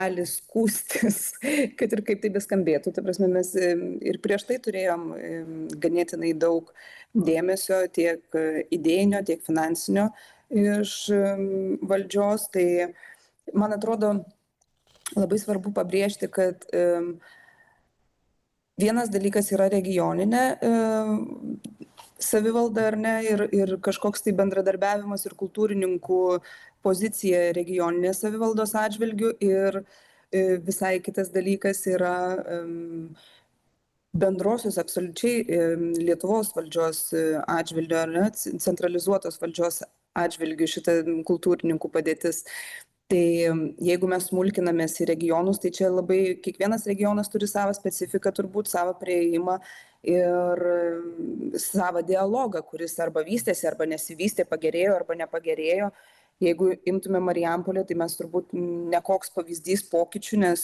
gali skųstis, kad ir kaip tai beskambėtų. Ta prasme, mes ir prieš tai turėjom ganėtinai daug dėmesio tiek idėjinio, tiek finansinio iš valdžios. Tai man atrodo labai svarbu pabrėžti, kad vienas dalykas yra regioninė savivalda, ar ne, ir kažkoks tai bendradarbiavimas ir kultūrininkų pozicija regioninės savivaldos atžvilgių, ir visai kitas dalykas yra bendrosios absoliučiai Lietuvos valdžios atžvilgių, ar ne, centralizuotos valdžios atžvilgių šita kultūrininkų padėtis. Tai jeigu mes smulkinamės į regionus, tai čia labai kiekvienas regionas turi savo specifiką, turbūt savo prieimą ir savo dialogą, kuris arba vystėsi, arba nesivystė, pagerėjo, arba nepagerėjo. Jeigu imtume Marijampolę, tai mes turbūt nekoks pavyzdys pokyčių, nes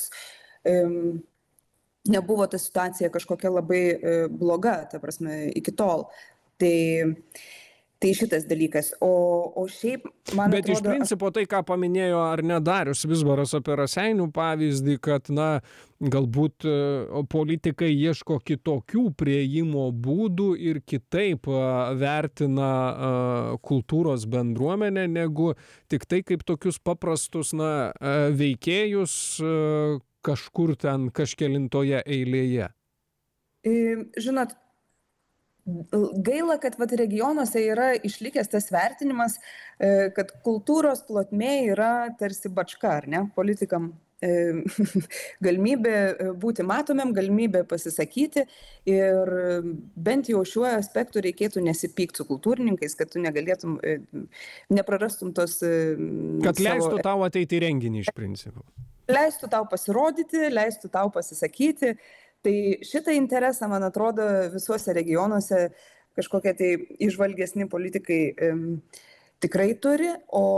nebuvo ta situacija kažkokia labai bloga, ta prasme, iki tol. Tai šitas dalykas. O šiaip, man Bet atrodo... iš principo tai, ką paminėjo ar ne Darius Vizbaras apie Raseinių pavyzdį, kad, na, galbūt politikai ieško kitokių priėjimo būdų ir kitaip vertina kultūros bendruomenę, negu tik tai kaip tokius paprastus, na, veikėjus kažkur ten kažkelintoje eilėje. Žinot, gaila, kad regionuose yra išlikęs tas vertinimas, kad kultūros plotmė yra tarsi bačka, ar ne, politikam. Galimybė būti matomėm, galimybė pasisakyti, ir bent jau šiuo aspektu reikėtų nesipykti su kultūrininkais, kad tu negalėtum, neprarastum tos... Kad leistų tau ateiti į renginį iš principo. Leistų tau pasirodyti, leistų tau pasisakyti. Tai šitą interesą, man atrodo, visuose regionuose kažkokie tai išvalgesni politikai tikrai turi,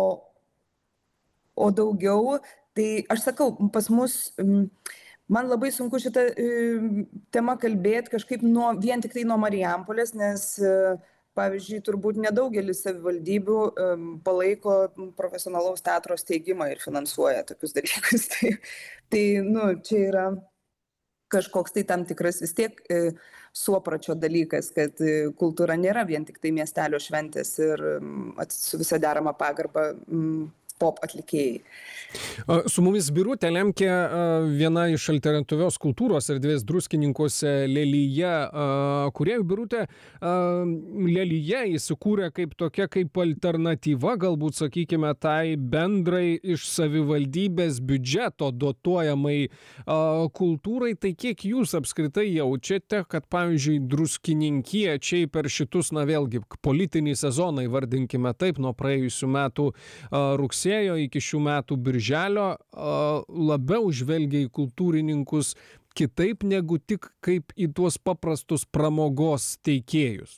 o daugiau, tai aš sakau, pas mus, man labai sunku šitą temą kalbėti kažkaip vien tik tai nuo Marijampolės, nes, pavyzdžiui, turbūt nedaugelis savivaldybių palaiko profesionalaus teatro steigimą ir finansuoja tokius dalykus. Tai čia yra kažkoks tai tam tikras vis tiek suopračio dalykas, kad kultūra nėra vien tik tai miestelio šventės ir su visa derama pagarba pop atlikėjai. Su mumis Birutė Lemkė, viena iš alternatyvios kultūros erdvės Druskininkuose Lelija kūrėjų. Birutė, Lelija įsikūrė kaip tokia, kaip alternatyva, galbūt sakykime, tai bendrai iš savivaldybės biudžeto dotuojamai kultūrai. Tai kiek jūs apskritai jaučiate, kad, pavyzdžiui, druskininkiečiai per šitus, na vėlgi, politinį sezoną, įvardinkime taip, nuo praėjusių metų rugsėjo iki šių metų birželio, labiau žvelgia į kultūrininkus kitaip negu tik kaip į tuos paprastus pramogos teikėjus?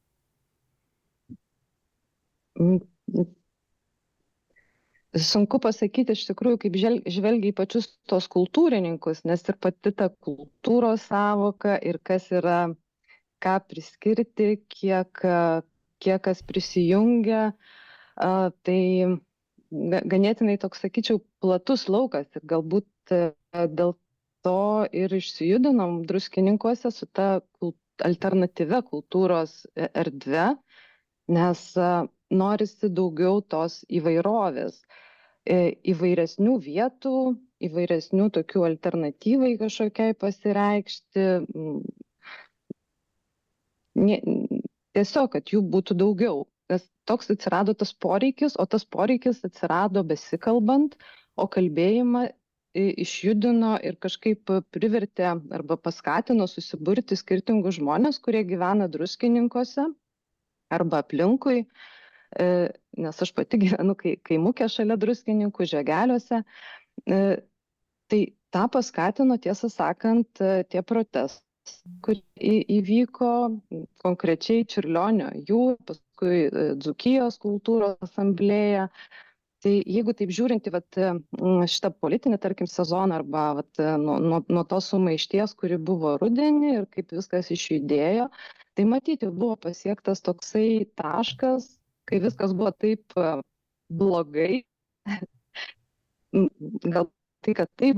Sunku pasakyti iš tikrųjų, kaip žvelgia į pačius tos kultūrininkus, nes ir pati ta kultūros sąvoka ir kas yra, ką priskirti, kiek kas prisijungia, tai ganėtinai toks, sakyčiau, platus laukas, ir galbūt dėl to ir išsijudinom Druskininkuose su ta alternatyvia kultūros erdve, nes norisi daugiau tos įvairovės, įvairesnių vietų, įvairesnių tokių alternatyvai kažkokiai pasireikšti, tiesiog, kad jų būtų daugiau. Nes toks atsirado tas poreikis, o tas poreikis atsirado besikalbant, o kalbėjimą išjudino ir kažkaip privertė arba paskatino susiburti skirtingus žmonės, kurie gyvena Druskininkuose arba aplinkui, nes aš pati gyvenu kaimuke šalia Druskininkų, Žegeliuose. Tai tą paskatino, tiesą sakant, tie protestai, kur įvyko konkrečiai Čiurlionio paskui Dzūkijos kultūros asamblėja. Tai jeigu taip žiūrinti šitą politinį, tarkim, sezoną arba nuo tos sumaišties, kuri buvo rudenį ir kaip viskas išjudėjo, tai matyti buvo pasiektas toksai taškas, kai viskas buvo taip blogai, gal tai kad taip